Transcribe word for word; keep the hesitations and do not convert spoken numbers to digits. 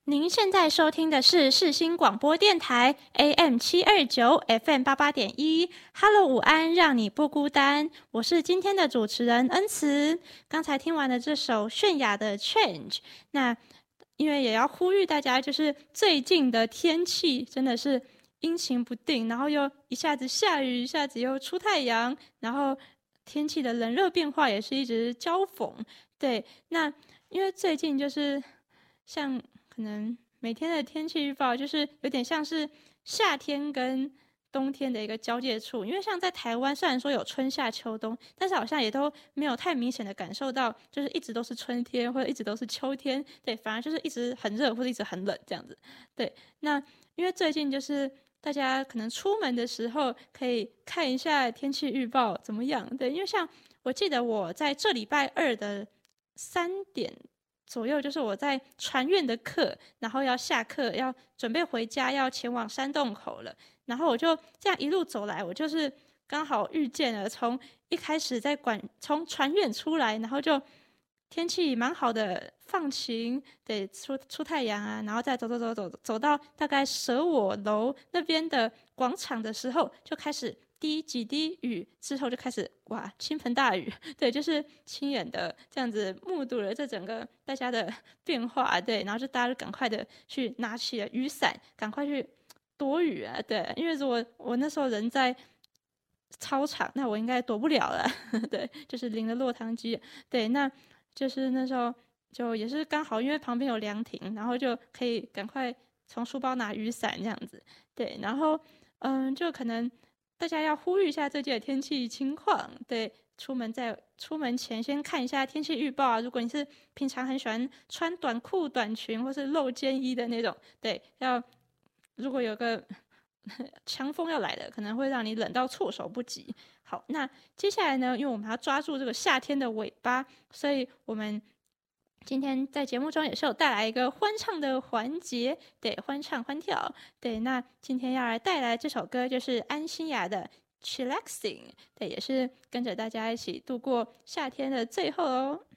您现在收听的是世新广播电台 A M 七二九 F M 八八点一。Hello， 午安，让你不孤单。我是今天的主持人恩慈。刚才听完了这首泫雅的 Change， 那因为也要呼吁大家，就是最近的天气真的是阴晴不定，然后又一下子下雨，一下子又出太阳，然后天气的冷热变化也是一直交锋。对，那因为最近就是像可能每天的天气预报就是有点像是夏天跟冬天的一个交界处，因为像在台湾虽然说有春夏秋冬，但是好像也都没有太明显的感受到就是一直都是春天或者一直都是秋天，对，反而就是一直很热或者一直很冷这样子。对，那因为最近就是大家可能出门的时候可以看一下天气预报怎么样，对，因为像我记得我在这礼拜二的三点左右，就是我在船院的课，然后要下课，要准备回家，要前往山洞口了。然后我就这样一路走来，我就是刚好遇见了，从一开始在管从船院出来，然后就天气蛮好的，放晴，对，出出太阳啊，然后再走走走走走到大概舍我楼那边的广场的时候，就开始滴几滴雨，之后就开始哇倾盆大雨，对，就是亲眼的这样子目睹了这整个大家的变化，对，然后就大家就赶快的去拿起了雨伞，赶快去躲雨啊，对，因为如果我那时候人在操场，那我应该躲不了了，对，就是淋了落汤鸡，对，那就是那时候就也是刚好，因为旁边有凉亭，然后就可以赶快从书包拿雨伞这样子，对，然后嗯，就可能大家要呼吁一下最近的天气情况，对，出门在出门前先看一下天气预报啊。如果你是平常很喜欢穿短裤、短裙或是露肩衣的那种，对，要如果有个强风要来的，可能会让你冷到措手不及。好，那接下来呢，因为我们要抓住这个夏天的尾巴，所以我们今天在节目中也是有带来一个欢唱的环节，对，欢唱欢跳，对。那今天要来带来这首歌就是安心雅的《Chillaxing》，对，也是跟着大家一起度过夏天的最后哦。